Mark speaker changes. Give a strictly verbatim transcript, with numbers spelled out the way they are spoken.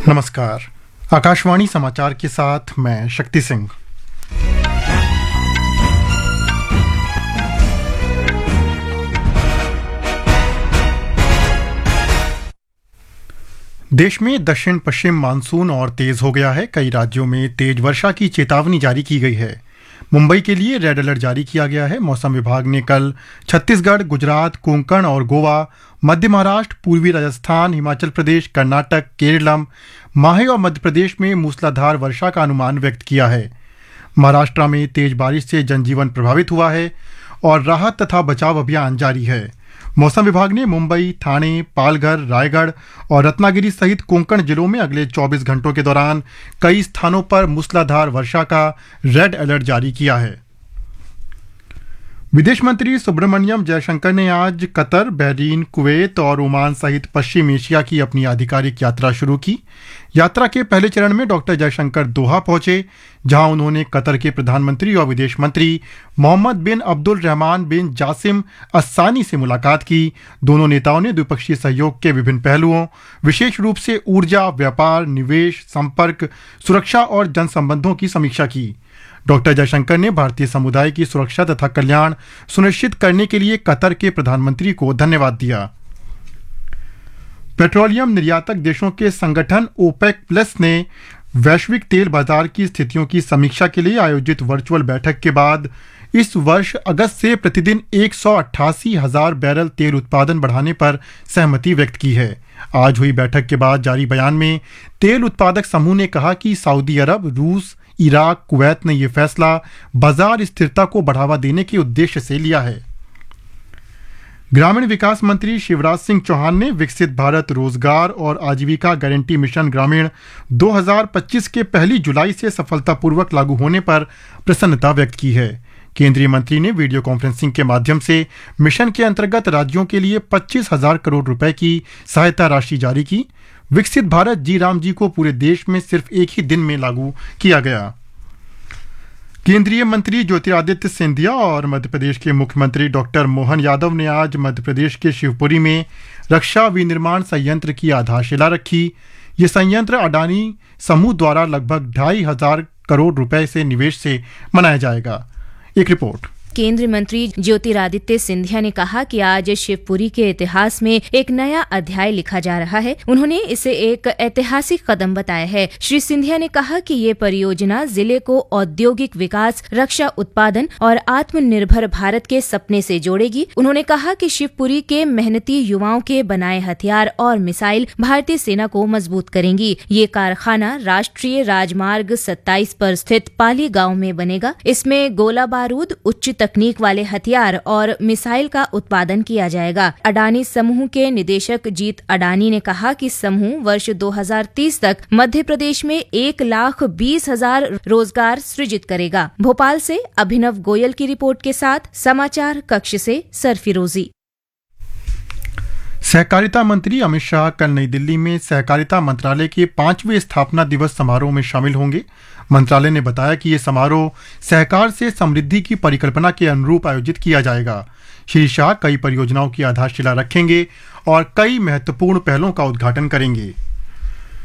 Speaker 1: नमस्कार। आकाशवाणी समाचार के साथ मैं शक्ति सिंह। देश में दक्षिण पश्चिम मानसून और तेज हो गया है। कई राज्यों में तेज वर्षा की चेतावनी जारी की गई है। मुंबई के लिए रेड अलर्ट जारी किया गया है। मौसम विभाग ने कल छत्तीसगढ़, गुजरात, कोंकण और गोवा, मध्य महाराष्ट्र, पूर्वी राजस्थान, हिमाचल प्रदेश, कर्नाटक, केरलम, माहे और मध्य प्रदेश में मूसलाधार वर्षा का अनुमान व्यक्त किया है। महाराष्ट्र में तेज बारिश से जनजीवन प्रभावित हुआ है और राहत तथा बचाव अभियान जारी है। मौसम विभाग ने मुंबई, ठाणे, पालघर, रायगढ़ और रत्नागिरी सहित कोंकण जिलों में अगले चौबीस घंटों के दौरान कई स्थानों पर मूसलाधार वर्षा का रेड अलर्ट जारी किया है। विदेश मंत्री सुब्रमण्यम जयशंकर ने आज कतर, बहरीन, कुवैत और ओमान सहित पश्चिम एशिया की अपनी आधिकारिक यात्रा शुरू की। यात्रा के पहले चरण में डॉक्टर जयशंकर दोहा पहुंचे, जहां उन्होंने कतर के प्रधानमंत्री और विदेश मंत्री मोहम्मद बिन अब्दुल रहमान बिन जासिम अस्सानी से मुलाकात की। दोनों नेताओं ने द्विपक्षीय सहयोग के विभिन्न पहलुओं, विशेष रूप से ऊर्जा, व्यापार, निवेश, संपर्क, सुरक्षा और जनसंबंधों की समीक्षा की। डॉक्टर जयशंकर ने भारतीय समुदाय की सुरक्षा तथा कल्याण सुनिश्चित करने के लिए कतर के प्रधानमंत्री को धन्यवाद दिया। पेट्रोलियम निर्यातक देशों के संगठन ओपेक प्लस ने वैश्विक तेल बाजार की स्थितियों की समीक्षा के लिए आयोजित वर्चुअल बैठक के बाद इस वर्ष अगस्त से प्रतिदिन एक सौ अट्ठासी हजार बैरल तेल उत्पादन बढ़ाने पर सहमति व्यक्त की है। आज हुई बैठक के बाद जारी बयान में तेल उत्पादक समूह ने कहा कि सऊदी अरब, रूस, इराक, कुवैत ने यह फैसला बाजार स्थिरता को बढ़ावा देने के उद्देश्य से लिया है। ग्रामीण विकास मंत्री शिवराज सिंह चौहान ने विकसित भारत रोजगार और आजीविका गारंटी मिशन ग्रामीण दो हज़ार पच्चीस के पहली जुलाई से सफलतापूर्वक लागू होने पर प्रसन्नता व्यक्त की है। केंद्रीय मंत्री ने वीडियो कॉन्फ्रेंसिंग के माध्यम से मिशन के अंतर्गत राज्यों के लिए पच्चीस हजार करोड़ रुपए की सहायता राशि जारी की। विकसित भारत जी राम जी को पूरे देश में सिर्फ एक ही दिन में लागू किया गया। केंद्रीय मंत्री ज्योतिरादित्य सिंधिया और मध्य प्रदेश के मुख्यमंत्री डॉक्टर मोहन यादव ने आज मध्य प्रदेश के शिवपुरी में रक्षा विनिर्माण संयंत्र की आधारशिला रखी। ये संयंत्र अडानी समूह द्वारा लगभग ढाई हजार करोड़ रुपए से निवेश से बनाया जाएगा। एक रिपोर्ट।
Speaker 2: केंद्रीय मंत्री ज्योतिरादित्य सिंधिया ने कहा कि आज शिवपुरी के इतिहास में एक नया अध्याय लिखा जा रहा है। उन्होंने इसे एक ऐतिहासिक कदम बताया है। श्री सिंधिया ने कहा कि ये परियोजना जिले को औद्योगिक विकास, रक्षा उत्पादन और आत्मनिर्भर भारत के सपने से जोड़ेगी। उन्होंने कहा कि शिवपुरी के मेहनती युवाओं के बनाए हथियार और मिसाइल भारतीय सेना को मजबूत करेंगी। ये कारखाना राष्ट्रीय राजमार्ग सत्ताईस पर स्थित पाली गाँव में बनेगा। इसमें गोला बारूद, उच्च तकनीक वाले हथियार और मिसाइल का उत्पादन किया जाएगा। अडानी समूह के निदेशक जीत अडानी ने कहा कि समूह वर्ष दो हज़ार तीस तक मध्य प्रदेश में एक लाख बीस हजार रोजगार सृजित करेगा। भोपाल से अभिनव गोयल की रिपोर्ट के साथ समाचार कक्ष से सरफिरोजी।
Speaker 1: सहकारिता मंत्री अमित शाह कल नई दिल्ली में सहकारिता मंत्रालय के पांचवें स्थापना दिवस समारोह में शामिल होंगे। मंत्रालय ने बताया कि ये समारोह सहकार से समृद्धि की परिकल्पना के अनुरूप आयोजित किया जाएगा। श्री शाह कई परियोजनाओं की आधारशिला रखेंगे और कई महत्वपूर्ण पहलों का उद्घाटन करेंगे।